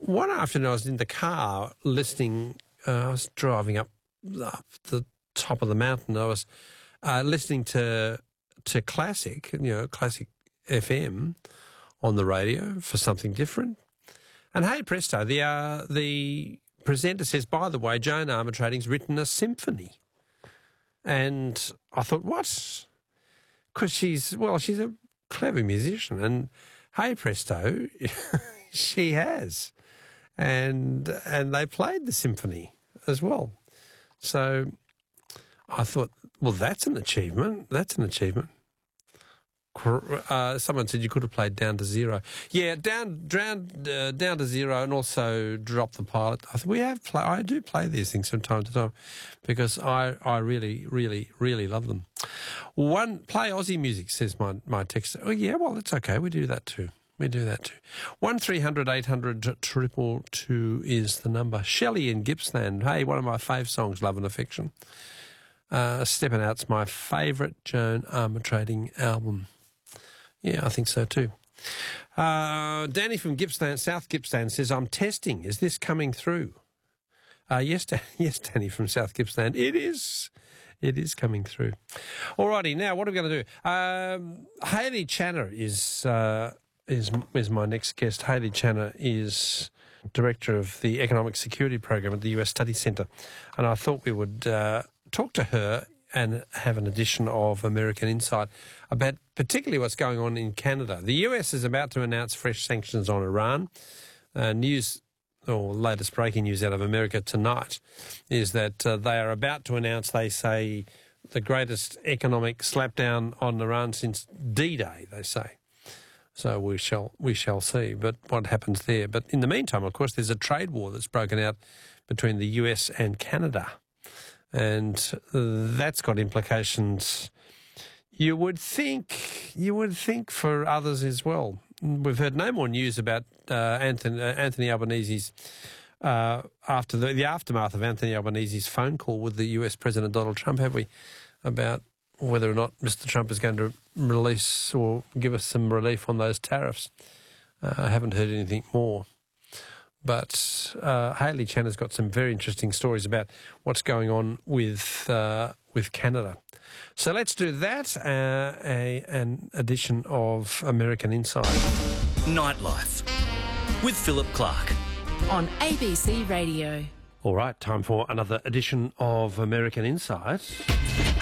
one afternoon I was in the car listening. I was driving up the top of the mountain. I was listening to classic, classic FM on the radio for something different. And hey presto, the presenter says, by the way, Joan Armatrading's written a symphony. And I thought, what? Because she's a clever musician, and hey presto, she has. And they played the symphony as well. So I thought, well, that's an achievement. That's an achievement. Someone said you could have played Down to Zero. Yeah, Down to Zero, and also Drop the Pilot. I do play these things from time to time because I really, really, really love them. Play Aussie music, says my text. Oh yeah, well it's okay. We do that too. 1300 800 222 is the number. Shelley in Gippsland. Hey, one of my fave songs, Love and Affection. Stepping Out's my favourite Joan Armatrading album. Yeah, I think so too. Danny from Gippsland, South Gippsland says, I'm testing. Is this coming through? Yes, Danny from South Gippsland. It is. It is coming through. Alrighty, now what are we going to do? Hayley Channer is my next guest. Hayley Channer is Director of the Economic Security Program at the US Study Centre. And I thought we would talk to her and have an edition of American Insight about particularly what's going on in Canada. The US is about to announce fresh sanctions on Iran. Latest breaking news out of America tonight is that they are about to announce, they say, the greatest economic slapdown on Iran since D-Day, they say. So we shall see but what happens there. But in the meantime, of course, there's a trade war that's broken out between the US and Canada. And that's got implications, you would think for others as well. We've heard no more news about Anthony Albanese's, after the aftermath of Anthony Albanese's phone call with the US President Donald Trump, have we, about whether or not Mr. Trump is going to release or give us some relief on those tariffs. I haven't heard anything more. But Hayley Channer's got some very interesting stories about what's going on with Canada. So let's do that, an edition of American Insight. Nightlife with Philip Clark on ABC Radio. All right, time for another edition of American Insight.